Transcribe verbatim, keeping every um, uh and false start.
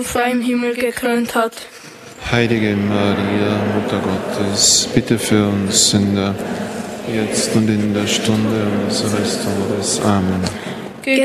frei im Himmel gekrönt hat. Heilige Maria, Mutter Gottes, bitte für uns Sünder, jetzt und in der Stunde unseres Todes. Amen.